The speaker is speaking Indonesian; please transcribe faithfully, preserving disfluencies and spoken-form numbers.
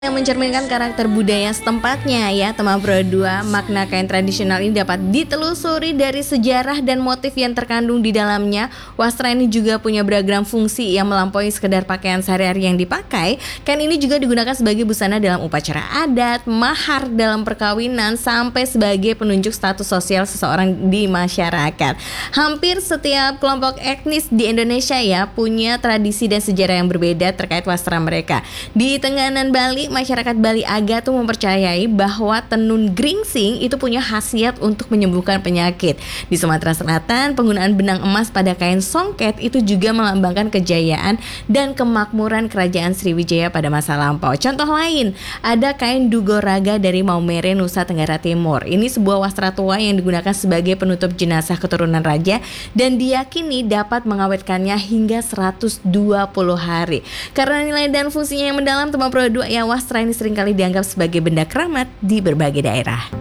Yang mencerminkan karakter budaya setempatnya ya teman Pro dua. Makna kain tradisional ini dapat ditelusuri dari sejarah dan motif yang terkandung di dalamnya. Wastra ini juga punya beragam fungsi yang melampaui sekedar pakaian sehari-hari yang dipakai. Kain ini juga digunakan sebagai busana dalam upacara adat, mahar dalam perkawinan, sampai sebagai penunjuk status sosial seseorang di masyarakat. Hampir setiap kelompok etnis di Indonesia ya punya tradisi dan sejarah yang berbeda terkait wastra mereka. Di Tenganan Bali, masyarakat Bali Aga tuh mempercayai bahwa tenun geringsing itu punya khasiat untuk menyembuhkan penyakit. Di Sumatera Selatan, penggunaan benang emas pada kain songket itu juga melambangkan kejayaan dan kemakmuran kerajaan Sriwijaya pada masa lampau. Contoh lain, ada kain Dugoraga dari Maumere, Nusa Tenggara Timur. Ini sebuah wastra tua yang digunakan sebagai penutup jenazah keturunan raja dan diyakini dapat mengawetkannya hingga seratus dua puluh hari. Karena nilai dan fungsinya yang mendalam, teman Pro dua ya, wastra ini seringkali dianggap sebagai benda keramat di berbagai daerah.